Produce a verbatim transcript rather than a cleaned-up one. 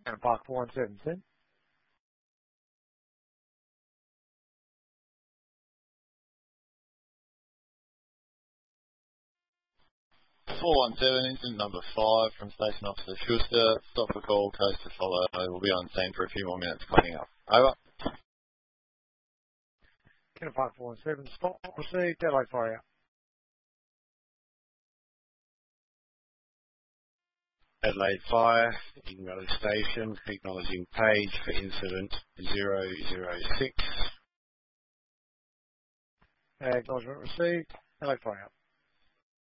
And Park four one seven, send. four one seven, incident number five from Station Officer Schuster. Stop for call, coast to follow. We'll be on scene for a few more minutes cleaning up. Over. Kennett Park four one seven, stop, received, Adelaide Fire out. Adelaide Fire, in Raleigh Station, acknowledging page for incident zero zero six. Acknowledgement received, Adelaide Fire out.